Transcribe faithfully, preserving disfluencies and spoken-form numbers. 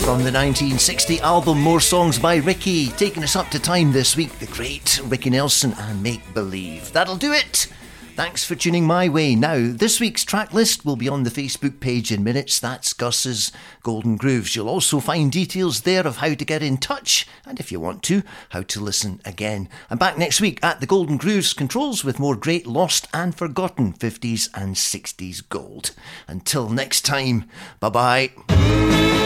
From the nineteen sixty album More Songs by Ricky, taking us up to time this week, the great Ricky Nelson and Make Believe. That'll do it. Thanks for tuning my way. Now, this week's track list will be on the Facebook page in minutes. That's Gus's Golden Grooves. You'll also find details there of how to get in touch, and if you want to, how to listen again. I'm back next week at the Golden Grooves Controls with more great lost and forgotten fifties and sixties gold. Until next time, bye-bye.